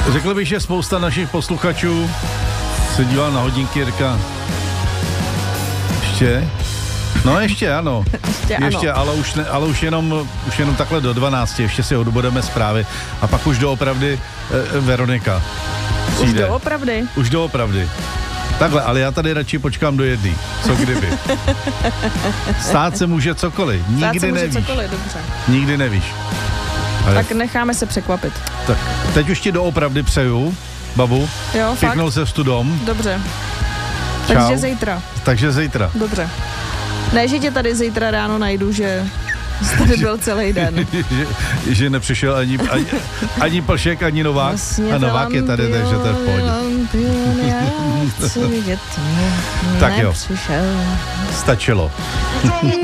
Řekl bych, že spousta našich posluchačů se díval na hodinky a říká, ještě? No ještě ano. Ještě ano. Ale už jenom takhle do 12, ještě si odbudeme zprávy a pak už doopravdy Veronika přijde. Už doopravdy. Takhle, ale já tady radši počkám do 1. Co kdyby? Stát se může cokoliv. Nikdy nevíš. Cokoliv, dobře. Nikdy nevíš. Ale tak necháme se překvapit. Tak teď už ti doopravdy přeju, babu. Jo, pěknou cestu dom. Dobře. Čau. Takže zítra. Dobře. Ne, že tě tady zítra ráno najdu, že jsi tady byl celý den. že nepřišel ani Plšek, ani Novák. Vlastně a Novák je tady, takže to je v pohodě. Tak jo. Stačilo.